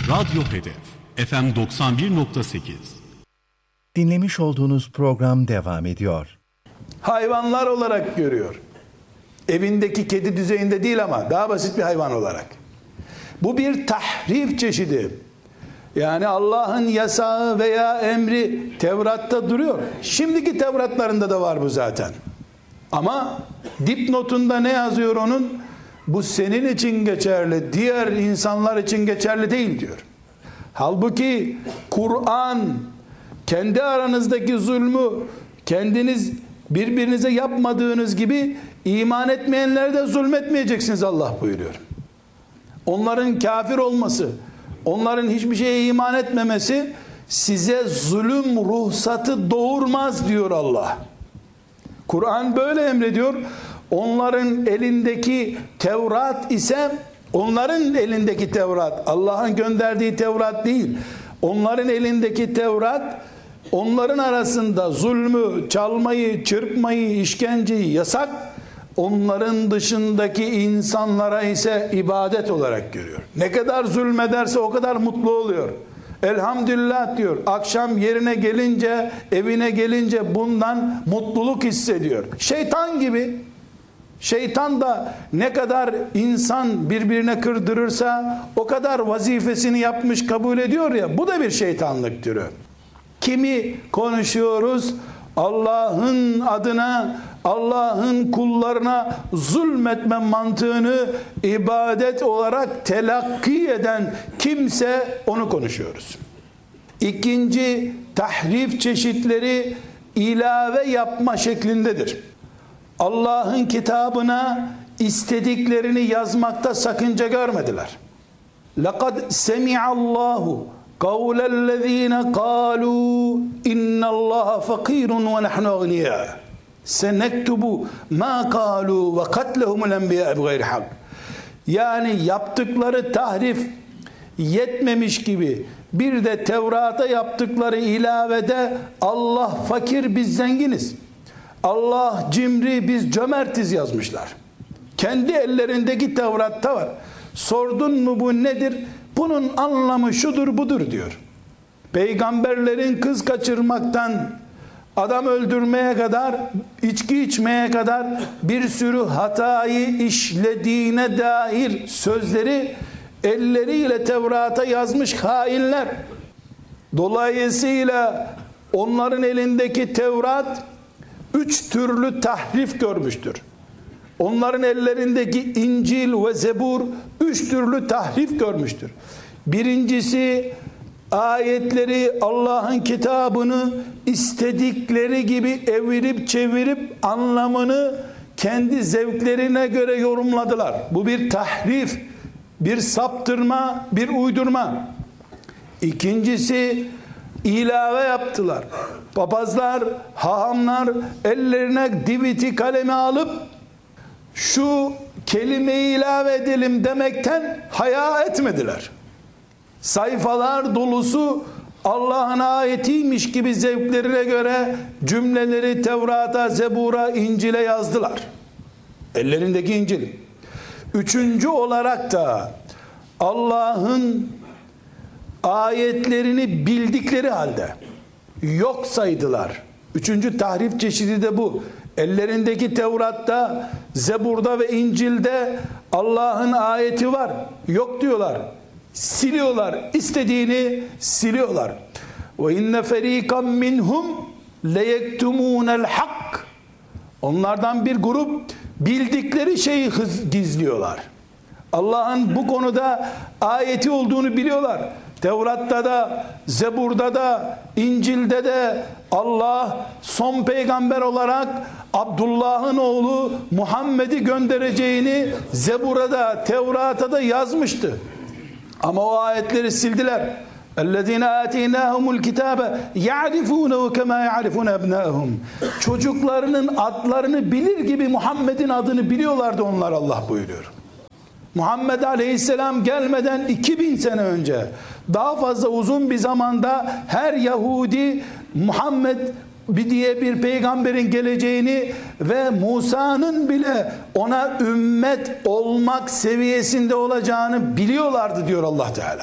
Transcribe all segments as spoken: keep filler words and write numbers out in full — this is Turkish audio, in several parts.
Radyo Hedef F M doksan bir nokta sekiz. Dinlemiş olduğunuz program devam ediyor. Hayvanlar olarak görüyor. Evindeki kedi düzeyinde değil ama daha basit bir hayvan olarak. Bu bir tahrif çeşidi. Yani Allah'ın yasağı veya emri Tevrat'ta duruyor. Şimdiki Tevratlarında da var bu zaten. Ama dipnotunda ne yazıyor onun? Bu senin için geçerli, diğer insanlar için geçerli değil diyor. Halbuki Kur'an kendi aranızdaki zulmü kendiniz birbirinize yapmadığınız gibi iman etmeyenlere de zulmetmeyeceksiniz Allah buyuruyor. Onların kafir olması, onların hiçbir şeye iman etmemesi size zulüm ruhsatı doğurmaz diyor Allah. Kur'an böyle emrediyor. Onların elindeki Tevrat ise onların elindeki Tevrat, Allah'ın gönderdiği Tevrat değil. Onların elindeki Tevrat onların arasında zulmü, çalmayı, çırpmayı, işkenceyi yasak. Onların dışındaki insanlara ise ibadet olarak görüyor. Ne kadar zulmederse o kadar mutlu oluyor. Elhamdülillah diyor. Akşam yerine gelince, evine gelince bundan mutluluk hissediyor. Şeytan gibi. Şeytan da ne kadar insan birbirine kırdırırsa o kadar vazifesini yapmış kabul ediyor ya. Bu da bir şeytanlık türü. Kimi konuşuyoruz? Allah'ın adına, Allah'ın kullarına zulmetme mantığını ibadet olarak telakki eden kimse, onu konuşuyoruz. İkinci tahrif çeşitleri ilave yapma şeklindedir. Allah'ın kitabına istediklerini yazmakta sakınca görmediler. لَقَدْ سَمِعَ اللّٰهُ قَوْلَ الَّذ۪ينَ قَالُوا اِنَّ اللّٰهَ فَقِيرٌ وَنَحْنُ اَغْنِيَا سَنَكْتُبُ مَا قَالُوا وَقَتْلَهُمُ الْاَنْبِيَاءَ بِغَيْرِ حَقٍّ. Yani yaptıkları tahrif yetmemiş gibi bir de Tevrat'a yaptıkları ilavede Allah fakir biz zenginiz, Allah cimri biz cömertiz yazmışlar. Kendi ellerindeki Tevrat'ta var. Sordun mu bu nedir? Bunun anlamı şudur budur diyor. Peygamberlerin kız kaçırmaktan adam öldürmeye kadar, içki içmeye kadar bir sürü hatayı işlediğine dair sözleri elleriyle Tevrat'a yazmış hainler. Dolayısıyla onların elindeki Tevrat üç türlü tahrif görmüştür. Onların ellerindeki İncil ve Zebur üç türlü tahrif görmüştür. Birincisi, ayetleri, Allah'ın kitabını istedikleri gibi evirip çevirip anlamını kendi zevklerine göre yorumladılar. Bu bir tahrif, bir saptırma, bir uydurma. İkincisi, ilave yaptılar. Papazlar, hahamlar ellerine diviti kalemi alıp şu kelimeyi ilave edelim demekten haya etmediler. Sayfalar dolusu Allah'ın ayetiymiş gibi zevklerine göre cümleleri Tevrat'a, Zebur'a, İncil'e yazdılar. Ellerindeki İncil. Üçüncü olarak da Allah'ın ayetlerini bildikleri halde yok saydılar. Üçüncü tahrif çeşidi de bu. Ellerindeki Tevrat'ta, Zebur'da ve İncil'de Allah'ın ayeti var. Yok diyorlar. Siliyorlar. İstediğini siliyorlar. Ve inne feriqan minhum leyektumunel hak. Onlardan bir grup bildikleri şeyi gizliyorlar. Allah'ın bu konuda ayeti olduğunu biliyorlar. Tevrat'ta da, Zebur'da da, İncil'de de Allah son peygamber olarak Abdullah'ın oğlu Muhammed'i göndereceğini Zebur'a da, Tevrat'a da yazmıştı. Ama o ayetleri sildiler. اَلَّذ۪ينَ آتِينَاهُمُ الْكِتَابَ يَعْرِفُونَهُ كَمَا يَعْرِفُونَ أَبْنَاهُمْ. Çocuklarının adlarını bilir gibi Muhammed'in adını biliyorlardı onlar, Allah buyuruyor. Muhammed Aleyhisselam gelmeden iki bin sene önce, daha fazla uzun bir zamanda her Yahudi Muhammed diye bir peygamberin geleceğini ve Musa'nın bile ona ümmet olmak seviyesinde olacağını biliyorlardı diyor Allah Teala.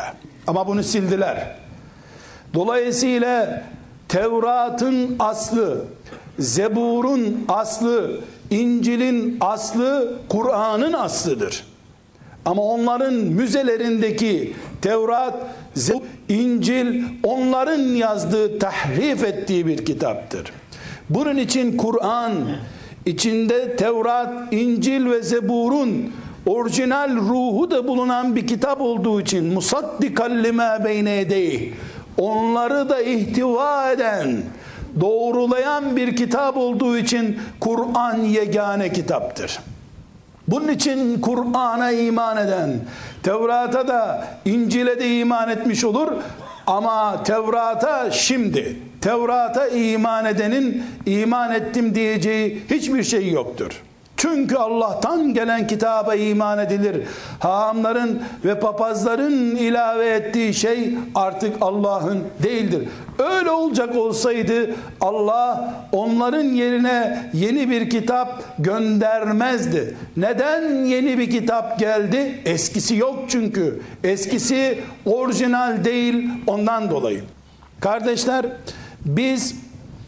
Ama bunu sildiler. Dolayısıyla Tevrat'ın aslı, Zebur'un aslı, İncil'in aslı, Kur'an'ın aslıdır. Ama onların müzelerindeki Tevrat, Zebur, İncil onların yazdığı, tahrif ettiği bir kitaptır. Bunun için Kur'an içinde Tevrat, İncil ve Zebur'un orijinal ruhu da bulunan bir kitap olduğu için musaddikan lima beyne yedeyh, onları da ihtiva eden, doğrulayan bir kitap olduğu için Kur'an yegane kitaptır. Bunun için Kur'an'a iman eden Tevrat'a da İncil'e de iman etmiş olur. Ama Tevrat'a şimdi Tevrat'a iman edenin iman ettim diyeceği hiçbir şey yoktur. Çünkü Allah'tan gelen kitaba iman edilir. Hahamların ve papazların ilave ettiği şey artık Allah'ın değildir. Öyle olacak olsaydı Allah onların yerine yeni bir kitap göndermezdi. Neden yeni bir kitap geldi? Eskisi yok çünkü. Eskisi orijinal değil, ondan dolayı. Kardeşler, biz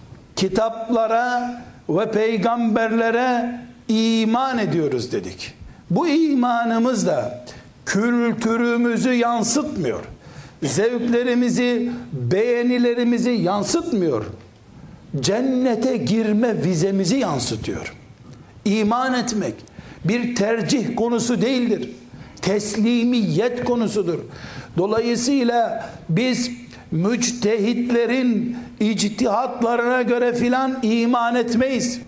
kitaplara ve peygamberlere iman ediyoruz dedik. Bu imanımız da kültürümüzü yansıtmıyor. Zevklerimizi, beğenilerimizi yansıtmıyor. Cennete girme vizemizi yansıtıyor. İman etmek bir tercih konusu değildir. Teslimiyet konusudur. Dolayısıyla biz müçtehitlerin ictihatlarına göre filan iman etmeyiz.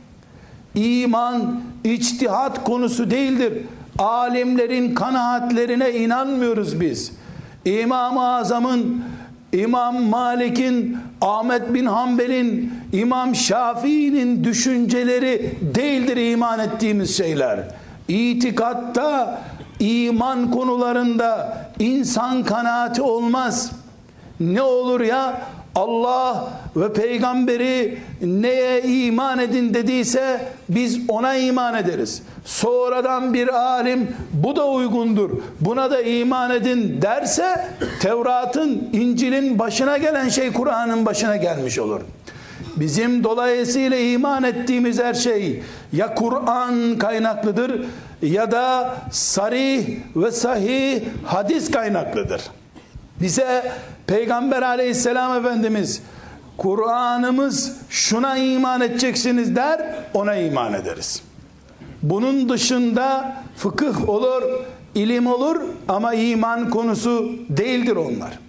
İman içtihat konusu değildir. Alimlerin kanaatlerine inanmıyoruz biz. İmam-ı Azam'ın, İmam Malik'in, Ahmet bin Hanbel'in, İmam Şafii'nin düşünceleri değildir iman ettiğimiz şeyler. İtikatta, iman konularında insan kanaati olmaz. Ne olur ya? Allah ve peygamberi neye iman edin dediyse biz ona iman ederiz. Sonradan bir alim bu da uygundur, buna da iman edin derse Tevrat'ın, İncil'in başına gelen şey Kur'an'ın başına gelmiş olur. Bizim dolayısıyla iman ettiğimiz her şey ya Kur'an kaynaklıdır ya da sarih ve sahih hadis kaynaklıdır. Bize Peygamber aleyhisselam Efendimiz Kur'an'ımız şuna iman edeceksiniz der, ona iman ederiz. Bunun dışında fıkıh olur, ilim olur ama iman konusu değildir onlar.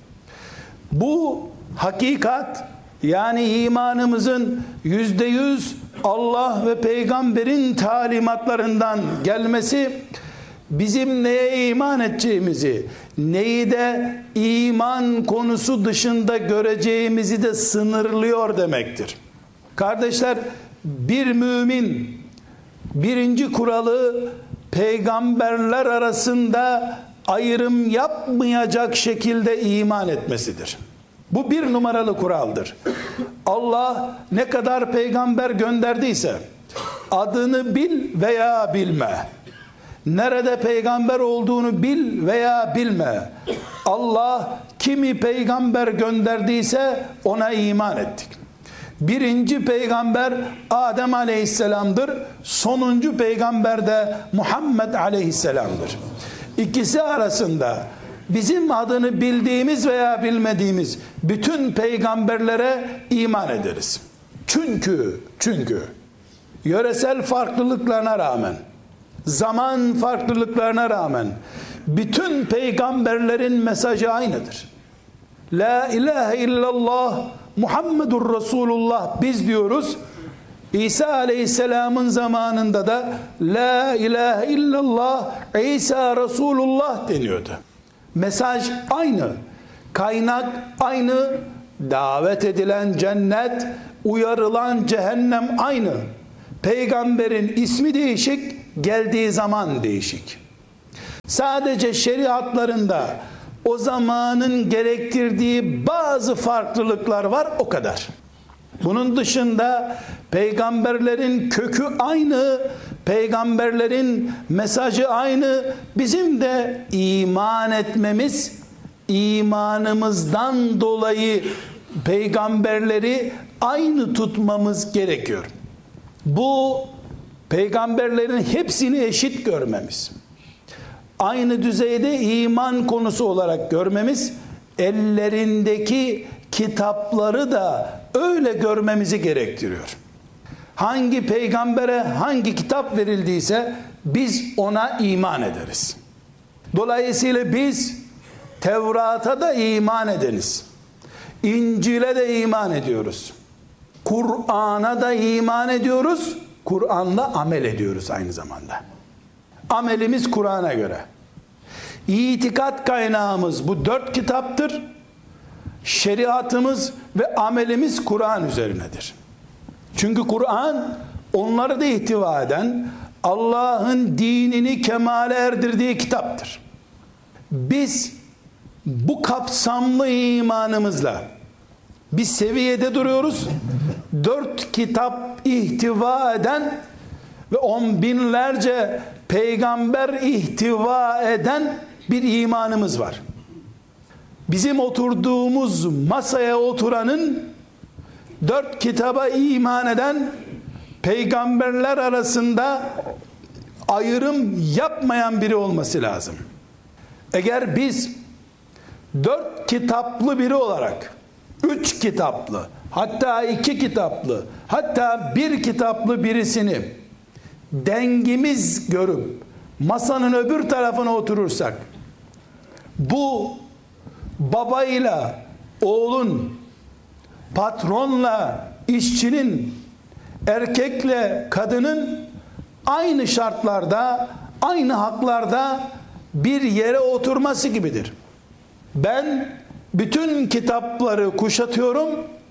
Bu hakikat, yani imanımızın yüzde yüz Allah ve peygamberin talimatlarından gelmesi bizim neye iman edeceğimizi, neyi de iman konusu dışında göreceğimizi de sınırlıyor demektir. Kardeşler, bir mümin birinci kuralı peygamberler arasında ayrım yapmayacak şekilde iman etmesidir. Bu bir numaralı kuraldır. Allah ne kadar peygamber gönderdiyse adını bil veya bilme, nerede peygamber olduğunu bil veya bilme, Allah kimi peygamber gönderdiyse ona iman ettik. Birinci peygamber Adem aleyhisselamdır. Sonuncu peygamber de Muhammed aleyhisselamdır. İkisi arasında bizim adını bildiğimiz veya bilmediğimiz bütün peygamberlere iman ederiz. Çünkü çünkü yöresel farklılıklarına rağmen, zaman farklılıklarına rağmen bütün peygamberlerin mesajı aynıdır. La ilahe illallah Muhammedur Resulullah biz diyoruz. İsa aleyhisselamın zamanında da La ilahe illallah İsa Resulullah deniyordu. Mesaj aynı, kaynak aynı, davet edilen cennet, uyarılan cehennem aynı. Peygamberin ismi değişik, geldiği zaman değişik. Sadece şeriatlarında o zamanın gerektirdiği bazı farklılıklar var, o kadar. Bunun dışında peygamberlerin kökü aynı, peygamberlerin mesajı aynı. Bizim de iman etmemiz, imanımızdan dolayı peygamberleri aynı tutmamız gerekiyor. Bu peygamberlerin hepsini eşit görmemiz, aynı düzeyde iman konusu olarak görmemiz, ellerindeki kitapları da öyle görmemizi gerektiriyor. Hangi peygambere hangi kitap verildiyse biz ona iman ederiz. Dolayısıyla biz Tevrat'a da iman edeniz. İncil'e de iman ediyoruz. Kur'an'a da iman ediyoruz. Kur'an'la amel ediyoruz aynı zamanda. Amelimiz Kur'an'a göre. İtikat kaynağımız bu dört kitaptır. Şeriatımız ve amelimiz Kur'an üzerinedir. Çünkü Kur'an onları da ihtiva eden, Allah'ın dinini kemale erdirdiği kitaptır. Biz bu kapsamlı imanımızla bir seviyede duruyoruz. Dört kitap ihtiva eden ve on binlerce peygamber ihtiva eden bir imanımız var. Bizim oturduğumuz masaya oturanın dört kitaba iman eden peygamberler arasında ayrım yapmayan biri olması lazım. Eğer biz dört kitaplı biri olarak, üç kitaplı, hatta iki kitaplı, hatta bir kitaplı birisini dengimiz görüp masanın öbür tarafına oturursak, bu babayla oğlun, patronla işçinin, erkekle kadının aynı şartlarda, aynı haklarda bir yere oturması gibidir. Ben bütün kitapları kuşatıyorum,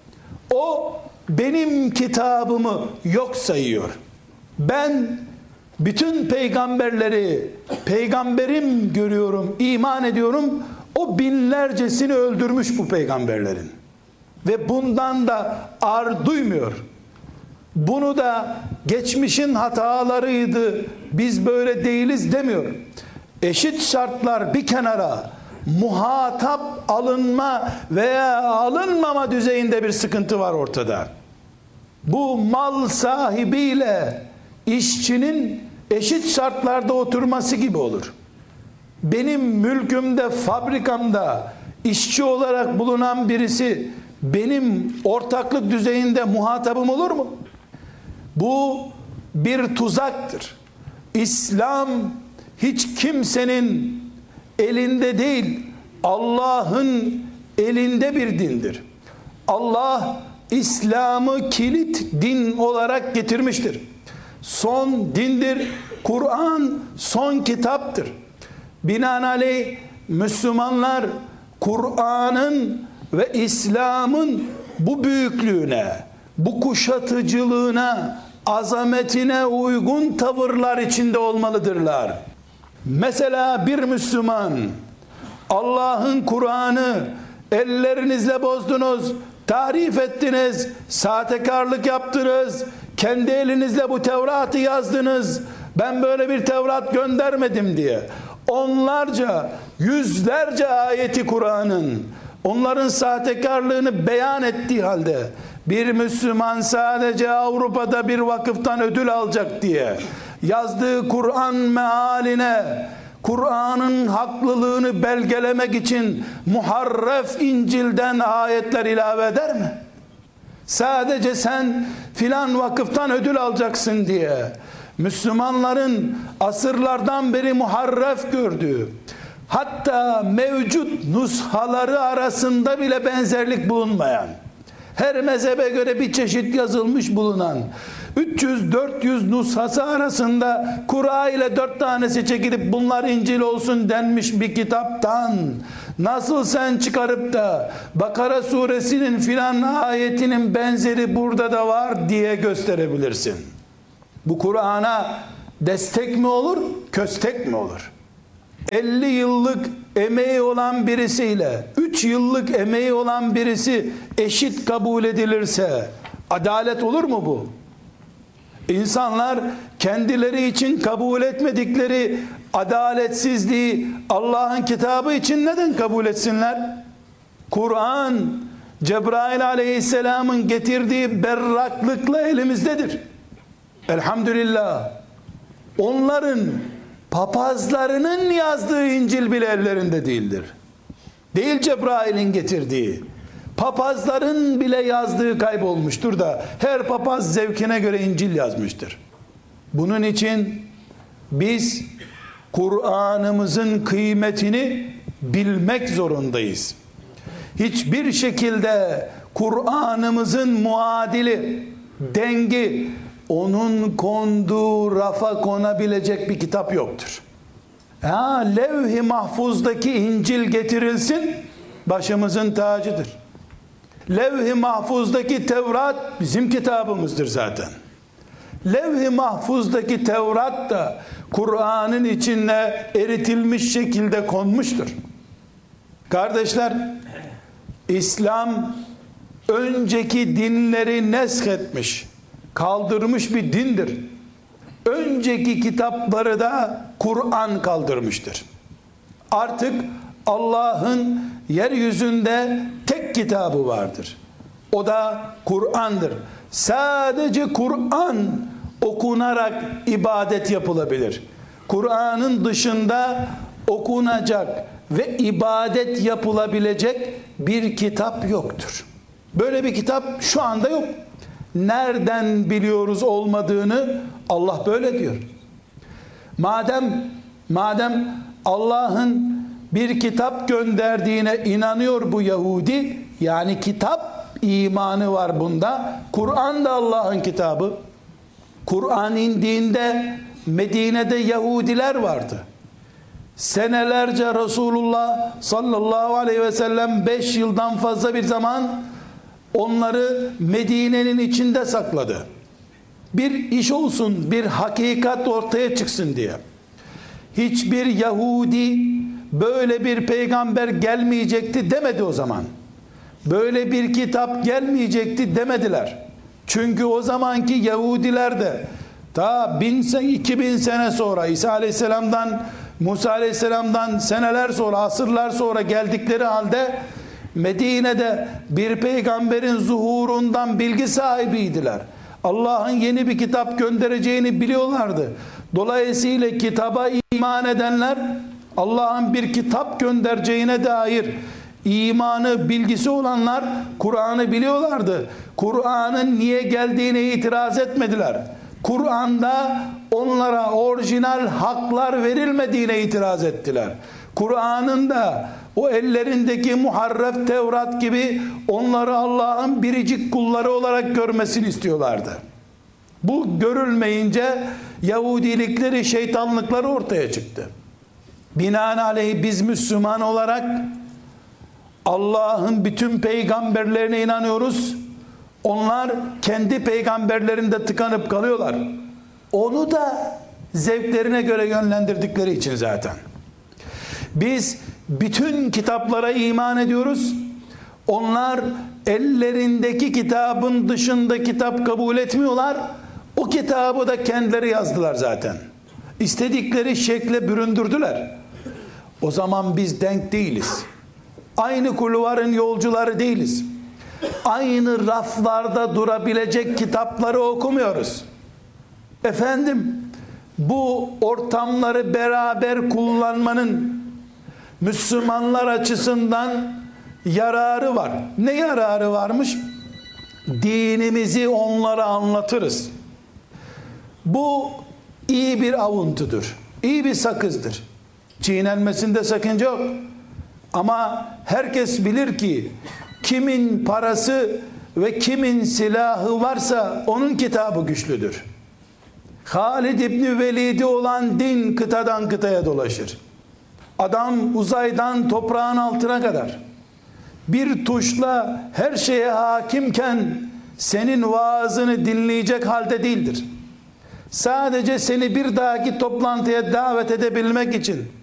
o benim kitabımı yok sayıyor. Ben bütün peygamberleri peygamberim görüyorum, iman ediyorum, o binlercesini öldürmüş bu peygamberlerin. Ve bundan da ar duymuyor. Bunu da geçmişin hatalarıydı, biz böyle değiliz demiyor. Eşit şartlar bir kenara, muhatap alınma veya alınmama düzeyinde bir sıkıntı var ortada. Bu mal sahibiyle işçinin eşit şartlarda oturması gibi olur. Benim mülkümde, fabrikamda işçi olarak bulunan birisi benim ortaklık düzeyinde muhatabım olur mu? Bu bir tuzaktır. İslam hiç kimsenin elinde değil, Allah'ın elinde bir dindir. Allah İslam'ı kilit din olarak getirmiştir. Son dindir. Kur'an son kitaptır. Binaenaleyh Müslümanlar Kur'an'ın ve İslam'ın bu büyüklüğüne, bu kuşatıcılığına, azametine uygun tavırlar içinde olmalıdırlar. Mesela bir Müslüman Allah'ın Kur'an'ı ellerinizle bozdunuz, tahrif ettiniz, sahtekarlık yaptınız, kendi elinizle bu Tevrat'ı yazdınız, ben böyle bir Tevrat göndermedim diye onlarca, yüzlerce ayeti Kur'an'ın onların sahtekarlığını beyan ettiği halde bir Müslüman sadece Avrupa'da bir vakıftan ödül alacak diye yazdığı Kur'an mealine, Kur'an'ın haklılığını belgelemek için muharref İncil'den ayetler ilave eder mi? Sadece sen filan vakıftan ödül alacaksın diye Müslümanların asırlardan beri muharref gördüğü, hatta mevcut nushaları arasında bile benzerlik bulunmayan, her mezhebe göre bir çeşit yazılmış bulunan üç yüz dört yüz nushası arasında Kur'a ile dört tanesi çekilip bunlar İncil olsun denmiş bir kitaptan nasıl sen çıkarıp da Bakara suresinin filan ayetinin benzeri burada da var diye gösterebilirsin? Bu Kur'an'a destek mi olur, köstek mi olur? elli yıllık emeği olan birisiyle üç yıllık emeği olan birisi eşit kabul edilirse adalet olur mu bu? İnsanlar kendileri için kabul etmedikleri adaletsizliği Allah'ın kitabı için neden kabul etsinler? Kur'an, Cebrail aleyhisselamın getirdiği berraklıkla elimizdedir. Elhamdülillah. Onların papazlarının yazdığı İncil bile ellerinde değildir. Değil Cebrail'in getirdiği. Papazların bile yazdığı kaybolmuştur da her papaz zevkine göre İncil yazmıştır. Bunun için biz Kur'an'ımızın kıymetini bilmek zorundayız. Hiçbir şekilde Kur'an'ımızın muadili, dengi, onun konduğu rafa konabilecek bir kitap yoktur. Ha, levh-i mahfuzdaki İncil getirilsin, başımızın tacıdır. Levh-i mahfuzdaki Tevrat bizim kitabımızdır zaten. Levh-i mahfuzdaki Tevrat da Kur'an'ın içine eritilmiş şekilde konmuştur. Kardeşler, İslam önceki dinleri neshetmiş, kaldırmış bir dindir. Önceki kitapları da Kur'an kaldırmıştır. Artık Allah'ın yeryüzünde tek kitabı vardır. O da Kur'an'dır. Sadece Kur'an okunarak ibadet yapılabilir. Kur'an'ın dışında okunacak ve ibadet yapılabilecek bir kitap yoktur. Böyle bir kitap şu anda yok. Nereden biliyoruz olmadığını? Allah böyle diyor. Madem madem Allah'ın bir kitap gönderdiğine inanıyor bu Yahudi, yani kitap imanı var bunda. Kur'an da Allah'ın kitabı. Kur'an indiğinde Medine'de Yahudiler vardı. Senelerce Resulullah sallallahu aleyhi ve sellem beş yıldan fazla bir zaman onları Medine'nin içinde sakladı. Bir iş olsun, bir hakikat ortaya çıksın diye. Hiçbir Yahudi böyle bir peygamber gelmeyecekti demedi o zaman. Böyle bir kitap gelmeyecekti demediler. Çünkü o zamanki Yahudiler de ta bin, iki bin sene sonra İsa Aleyhisselam'dan, Musa Aleyhisselam'dan seneler sonra, asırlar sonra geldikleri halde Medine'de bir peygamberin zuhurundan bilgi sahibiydiler. Allah'ın yeni bir kitap göndereceğini biliyorlardı. Dolayısıyla kitaba iman edenler Allah'ın bir kitap göndereceğine dair imanı, bilgisi olanlar Kur'an'ı biliyorlardı. Kur'an'ın niye geldiğine itiraz etmediler. Kur'an'da onlara orijinal haklar verilmediğine itiraz ettiler. Kur'an'ın da o ellerindeki muharref Tevrat gibi onları Allah'ın biricik kulları olarak görmesini istiyorlardı. Bu görülmeyince Yahudilikleri, şeytanlıkları ortaya çıktı. Binaenaleyh biz Müslüman olarak Allah'ın bütün peygamberlerine inanıyoruz. Onlar kendi peygamberlerinde tıkanıp kalıyorlar. Onu da zevklerine göre yönlendirdikleri için zaten. Biz bütün kitaplara iman ediyoruz. Onlar ellerindeki kitabın dışında kitap kabul etmiyorlar. O kitabı da kendileri yazdılar zaten. İstedikleri şekle büründürdüler. O zaman biz denk değiliz. Aynı kulvarın yolcuları değiliz. Aynı raflarda durabilecek kitapları okumuyoruz. Efendim, bu ortamları beraber kullanmanın Müslümanlar açısından yararı var. Ne yararı varmış? Dinimizi onlara anlatırız. Bu iyi bir avuntudur. İyi bir sakızdır. Çiğnenmesinde sakınca yok. Ama herkes bilir ki kimin parası ve kimin silahı varsa onun kitabı güçlüdür. Halid İbni Velid'i olan din kıtadan kıtaya dolaşır. Adam uzaydan toprağın altına kadar bir tuşla her şeye hakimken senin vaazını dinleyecek halde değildir. Sadece seni bir dahaki toplantıya davet edebilmek için